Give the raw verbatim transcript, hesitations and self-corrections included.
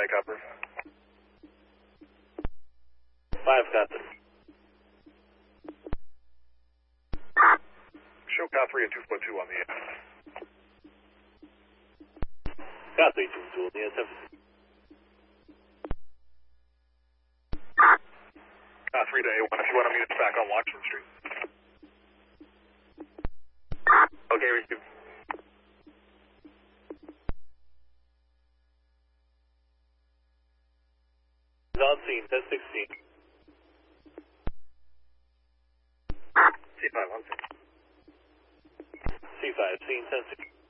Five copper. Five copper. Show Car three and two foot two on the air. Car three two two on the air. Car three to A one if you want to meet us back on Watson Street. Okay, receive. On scene, ten sixteen. C five, on scene. C five, scene ten sixteen.